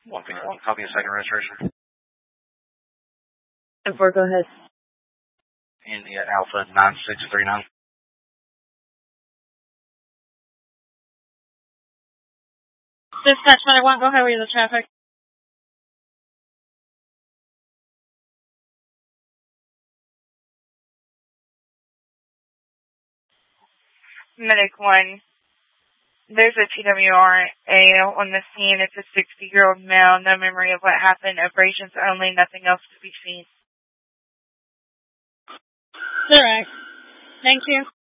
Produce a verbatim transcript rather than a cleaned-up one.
one fifty-one, copy a second registration. And four, go ahead. India Alpha nine six three nine. Dispatch one one, go ahead with the traffic. Medic one. There's a T W R A on the scene. It's a sixty-year-old male. No memory of what happened. Abrasions only. Nothing else to be seen. Correct. Thank you.